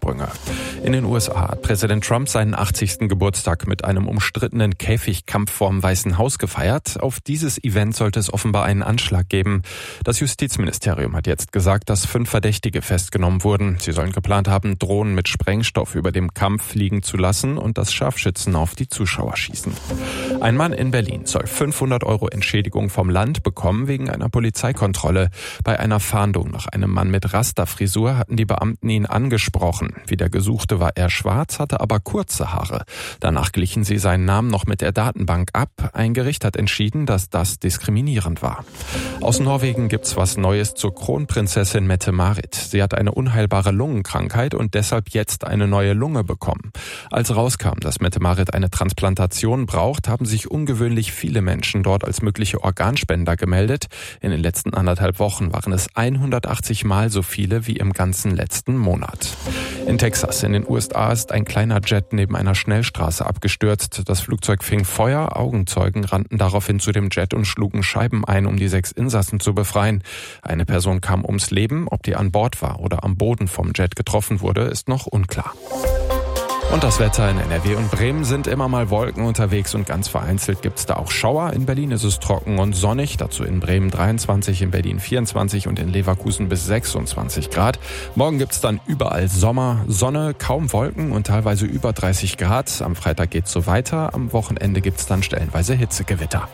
Quantensprünge. In den USA hat Präsident Trump seinen 80. Geburtstag mit einem umstrittenen Käfigkampf vorm Weißen Haus gefeiert. Auf dieses Event sollte es offenbar einen Anschlag geben. Das Justizministerium hat jetzt gesagt, dass 5 Verdächtige festgenommen wurden. Sie sollen geplant haben, Drohnen mit Sprengstoff über dem Kampf fliegen zu lassen und dass Scharfschützen auf die Zuschauer schießen. Ein Mann in Berlin soll 500 € Entschädigung vom Land bekommen wegen einer Polizeikontrolle. Bei einer Fahndung nach einem Mann mit Rasterfrisur hatten die Beamten ihn angesprochen. Wie der Gesuchte war er schwarz, hatte aber kurze Haare. Danach glichen sie seinen Namen noch mit der Datenbank ab. Ein Gericht hat entschieden, dass das diskriminierend war. Aus Norwegen gibt's was Neues zur Kronprinzessin Mette-Marit. Sie hat eine unheilbare Lungenkrankheit und deshalb jetzt eine neue Lunge bekommen. Als rauskam, dass Mette-Marit eine Transplantation braucht, haben sich ungewöhnlich viele Menschen dort als mögliche Organspender gemeldet. In den letzten 1,5 Wochen waren es 180 Mal so viele wie im ganzen letzten Monat. In Texas in den USA ist ein kleiner Jet neben einer Schnellstraße abgestürzt. Das Flugzeug fing Feuer, Augenzeugen rannten daraufhin zu dem Jet und schlugen Scheiben ein, um die 6 Insassen zu befreien. Eine Person kam ums Leben, ob die an Bord war oder am Boden vom Jet getroffen wurde, ist noch unklar. Und das Wetter in NRW und Bremen sind immer mal Wolken unterwegs und ganz vereinzelt gibt's da auch Schauer. In Berlin ist es trocken und sonnig, dazu in Bremen 23, in Berlin 24 und in Leverkusen bis 26 Grad. Morgen gibt's dann überall Sommer, Sonne, kaum Wolken und teilweise über 30 Grad. Am Freitag geht's so weiter, am Wochenende gibt's dann stellenweise Hitzegewitter.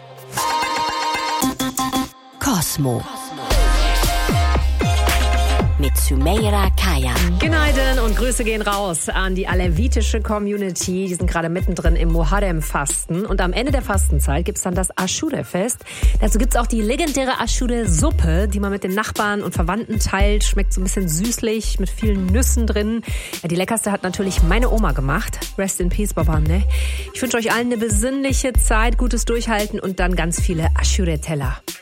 Cosmo mit Sümeyra Kaya. Goneiden und Grüße gehen raus an die alevitische Community. Die sind gerade mittendrin im Muharrem-Fasten. Und am Ende der Fastenzeit gibt's dann das Aschure-Fest. Dazu gibt's auch die legendäre Aschure-Suppe, die man mit den Nachbarn und Verwandten teilt. Schmeckt so ein bisschen süßlich, mit vielen Nüssen drin. Ja, die leckerste hat natürlich meine Oma gemacht. Rest in Peace, Baba, ne? Ich wünsche euch allen eine besinnliche Zeit, gutes Durchhalten und dann ganz viele Aschure-Teller.